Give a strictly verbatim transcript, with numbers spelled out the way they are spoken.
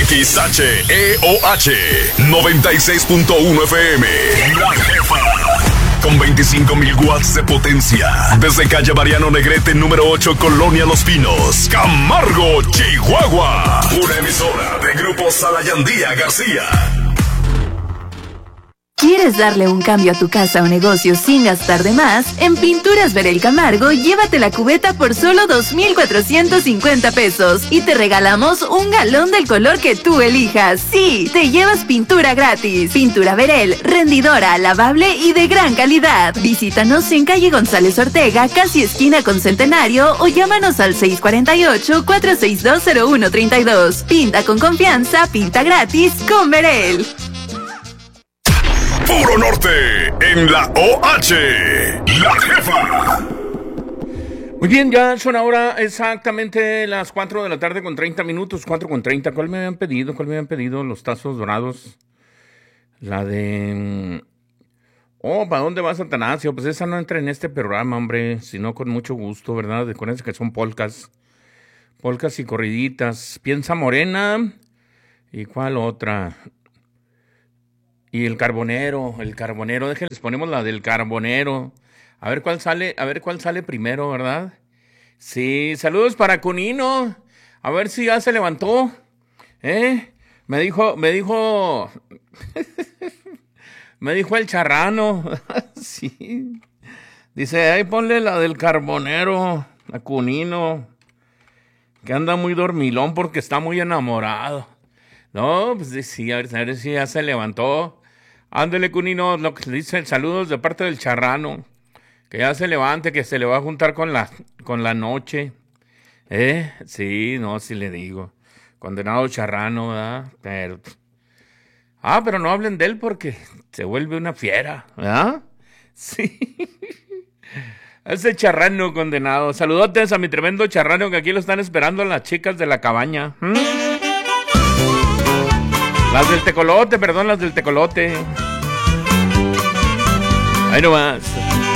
X H E O H noventa y seis punto uno F M. La Jefa. Con veinticinco mil watts de potencia. Desde calle Mariano Negrete, número ocho, Colonia Los Pinos, Camargo, Chihuahua. Una emisora de Grupo Salayandía García. ¿Quieres darle un cambio a tu casa o negocio sin gastar de más? En Pinturas Verel Camargo, llévate la cubeta por solo dos mil cuatrocientos cincuenta pesos y te regalamos un galón del color que tú elijas. Sí, te llevas pintura gratis. Pintura Verel, rendidora, lavable y de gran calidad. Visítanos en calle González Ortega, casi esquina con Centenario, o llámanos al seis cuatro ocho, cuatro seis dos, cero uno tres dos. Pinta con confianza, pinta gratis con Verel. Puro Norte, en la O H, La Jefa. Muy bien, ya son ahora exactamente las cuatro de la tarde con treinta minutos, cuatro con treinta. ¿Cuál me habían pedido? ¿Cuál me habían pedido? Los tazos dorados. La de... Oh, ¿para dónde vas, Atanasio? Pues esa no entra en este programa, hombre, sino con mucho gusto, ¿verdad? Acuérdense que son polcas. Polcas y corriditas. Piensa Morena. ¿Y cuál otra? Y el Carbonero, el Carbonero, déjenles ponemos la del Carbonero. A ver cuál sale, a ver cuál sale primero, ¿verdad? Sí, saludos para Cunino. A ver si ya se levantó. ¿Eh? Me dijo, me dijo, me dijo el Charrano. Sí. Dice, ay, ponle la del Carbonero, a Cunino, que anda muy dormilón porque está muy enamorado. No, pues sí, a ver, a ver si ya se levantó. Ándele, Cunino, lo que le dicen, saludos de parte del Charrano. Que ya se levante, que se le va a juntar con la, con la noche. ¿Eh? Sí, no, sí le digo. Condenado Charrano, ¿verdad? Pero... Ah, pero no hablen de él porque se vuelve una fiera, ¿verdad? Sí. Ese Charrano condenado. Saludotes a mi tremendo Charrano, que aquí lo están esperando las chicas de la cabaña. ¿Mm? Las del Tecolote, perdón, las del Tecolote. Ahí nomás.